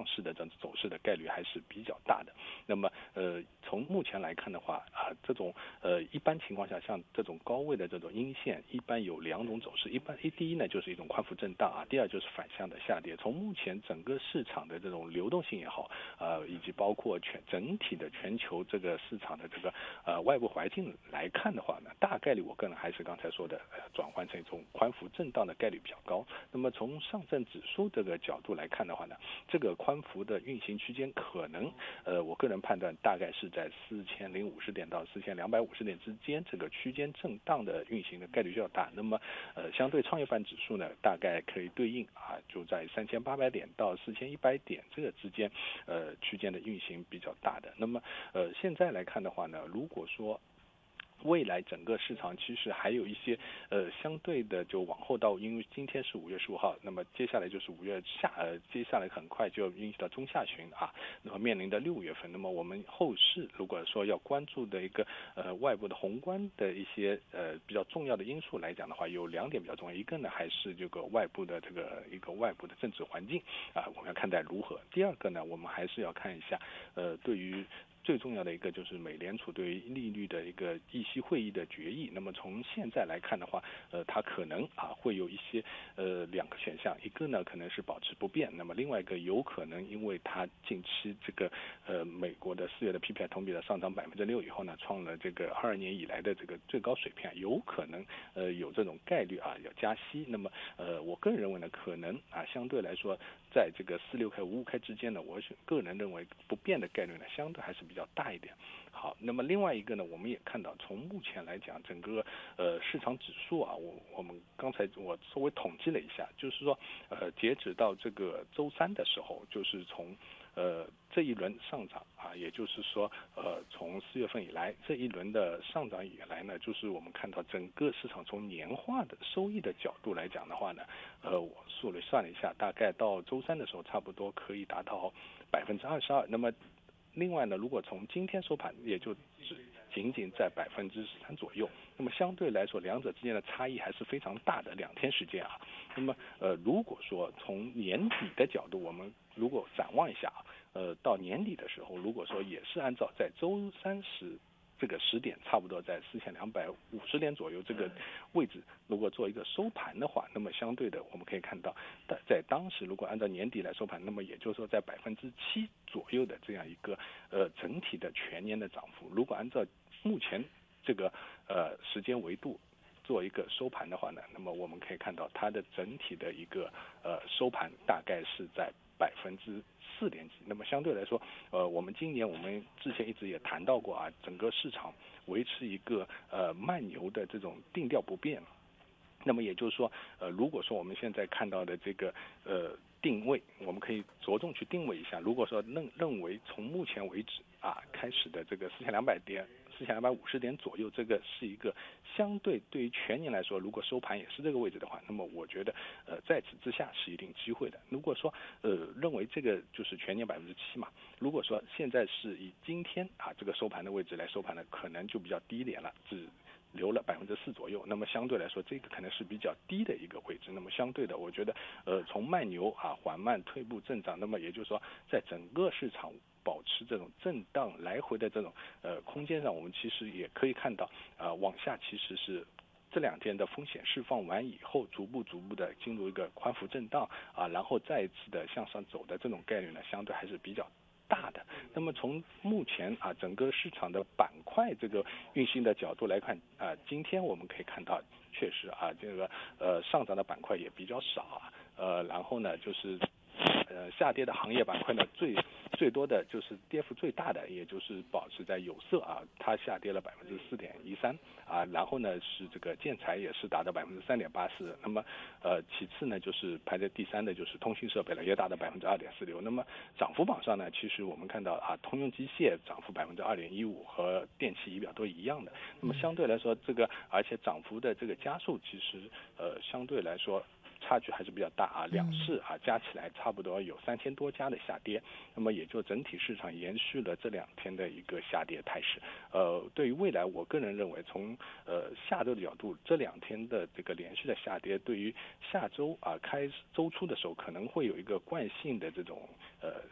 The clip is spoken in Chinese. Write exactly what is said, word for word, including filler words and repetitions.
上市的这种走势的概率还是比较大的。那么呃，从目前来看的话啊，这种呃一般情况下，像这种高位的这种阴线，一般有两种走势，一般一第一呢就是一种宽幅震荡啊，第二就是反向的下跌。从目前整个市场的这种流动性也好，呃，以及包括全整体的全球这个市场的这个呃外部环境来看的话呢，大概率我个人还是刚才说的，呃，转换成一种宽幅震荡的概率比较高。那么从上证指数这个角度来看的话呢，这个宽幅的运行区间可能，呃，我个人判断大概是在四千零五十点到四千两百五十点之间，这个区间震荡的运行的概率比较大。那么，呃，相对创业板指数呢，大概可以对应啊，就在三千八百点到四千一百点这个之间，呃，区间的运行比较大的。那么，呃，现在来看的话呢，如果说未来整个市场其实还有一些呃相对的就往后到，因为今天是五月十五号，那么接下来就是五月下呃接下来很快就要运行到中下旬啊，那么面临的六月份，那么我们后市如果说要关注的一个呃外部的宏观的一些呃比较重要的因素来讲的话，有两点比较重要，一个呢还是这个外部的这个一个外部的政治环境啊，我们要看待如何。第二个呢，我们还是要看一下呃对于最重要的一个就是美联储对于利率的一个议息会议的决议。那么从现在来看的话，呃，它可能啊会有一些呃两个选项，一个呢可能是保持不变，那么另外一个有可能因为它近期这个呃美国的四月的 P P I 同比的上涨百分之六以后呢，创了这个二二年以来的这个最高水平，有可能呃有这种概率啊要加息。那么呃我个人认为呢，可能啊相对来说，在这个四六开五五开之间呢，我是个人认为不变的概率呢相对还是比较大一点。好，那么另外一个呢，我们也看到，从目前来讲，整个呃市场指数啊，我我们刚才我稍微统计了一下，就是说呃截止到这个周三的时候，就是从呃这一轮上涨啊，也就是说呃从四月份以来这一轮的上涨以来呢，就是我们看到整个市场从年化的收益的角度来讲的话呢，呃我数了算了一下，大概到周三的时候，差不多可以达到百分之二十二。那么另外呢，如果从今天收盘，也就只仅仅在百分之十三左右，那么相对来说，两者之间的差异还是非常大的，两天时间啊。那么呃，如果说从年底的角度，我们如果展望一下啊，呃，到年底的时候，如果说也是按照在周三时这个时点，差不多在四千两百五十点左右这个位置，如果做一个收盘的话，那么相对的我们可以看到，在在当时如果按照年底来收盘，那么也就是说在百分之七左右的这样一个呃整体的全年的涨幅。如果按照目前这个呃时间维度做一个收盘的话呢，那么我们可以看到它的整体的一个呃收盘大概是在百分之四点几。那么相对来说，呃，我们今年我们之前一直也谈到过啊，整个市场维持一个呃慢牛的这种定调不变。那么也就是说，呃，如果说我们现在看到的这个呃定位，我们可以着重去定位一下。如果说认认为从目前为止啊开始的这个四千两百点、四千两百五十点左右，这个是一个相对对于全年来说，如果收盘也是这个位置的话，那么我觉得呃在此之下是一定机会的。如果说呃认为这个就是全年百分之七嘛，如果说现在是以今天啊这个收盘的位置来收盘的，可能就比较低廉了，只留了百分之四左右，那么相对来说，这个可能是比较低的一个位置。那么相对的，我觉得，呃，从慢牛啊缓慢退步震荡，那么也就是说，在整个市场保持这种震荡来回的这种呃空间上，我们其实也可以看到，啊、呃，往下其实是这两天的风险释放完以后，逐步逐步的进入一个宽幅震荡啊，然后再一次的向上走的这种概率呢，相对还是比较大的。那么从目前啊整个市场的板块这个运行的角度来看啊，今天我们可以看到，确实啊这个呃上涨的板块也比较少啊，呃然后呢就是呃下跌的行业板块呢最最多的就是跌幅最大的，也就是保持在有色啊，它下跌了百分之四点一三啊，然后呢是这个建材也是达到百分之三点八四，那么呃其次呢就是排在第三的就是通讯设备了，也达到百分之二点四六。那么涨幅榜上呢，其实我们看到啊，通用机械涨幅百分之二点一五，和电气仪表都一样的。那么相对来说，这个而且涨幅的这个加速，其实呃相对来说差距还是比较大啊，两市啊加起来差不多有三千多家的下跌，那么也就整体市场延续了这两天的一个下跌态势。呃，对于未来，我个人认为从呃下周的角度，这两天的这个连续的下跌，对于下周啊开周初的时候可能会有一个惯性的这种呃